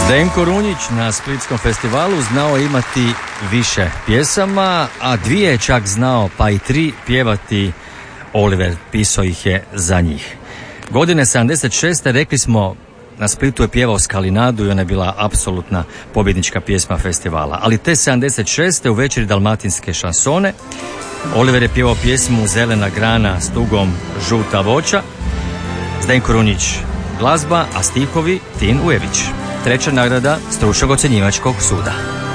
Zdenko Runjić na Splitskom festivalu znao imati više pjesama, a 2 je čak znao, pa i 3 pjevati. Oliver pisao ih je za njih. Godine 76. rekli smo, na Splitu je pjevao Skalinadu i ona je bila apsolutna pobjednička pjesma festivala. Ali te 76. u večeri dalmatinske šansone Oliver je pjevao pjesmu Zelena grana s tugom žuta voća, Zdenko Runjić glazba, a stihovi Tin Ujević. 3. nagrada stručnog ocjenjivačkog suda.